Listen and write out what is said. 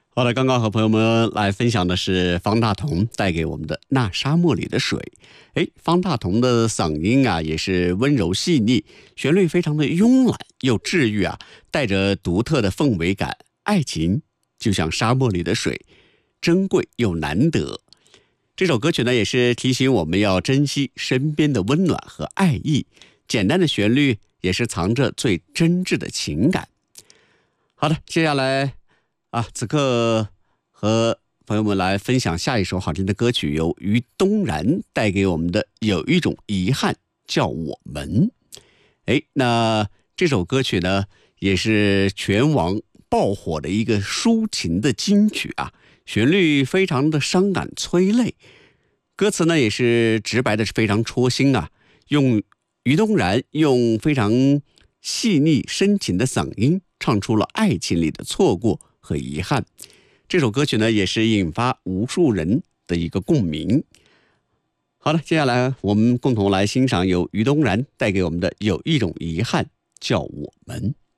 好的，刚刚和朋友们来分享的是方大同带给我们的《那沙漠里的水》。方大同的嗓音啊，也是温柔细腻，旋律非常的慵懒又治愈啊，带着独特的氛围感。爱情就像沙漠里的水，珍贵又难得。这首歌曲呢，也是提醒我们要珍惜身边的温暖和爱意。简单的旋律也是藏着最真挚的情感。好的，接下来此刻和朋友们来分享下一首好听的歌曲，由于东然带给我们的有一种遗憾叫我们。那这首歌曲呢，也是全网爆火的一个抒情的金曲啊，旋律非常的伤感催泪，歌词呢也是直白的，是非常戳心啊，于东然用非常细腻深情的嗓音唱出了爱情里的错过和遗憾。这首歌曲呢，也是引发无数人的一个共鸣。好的，接下来我们共同来欣赏由于东然带给我们的有一种遗憾叫我们。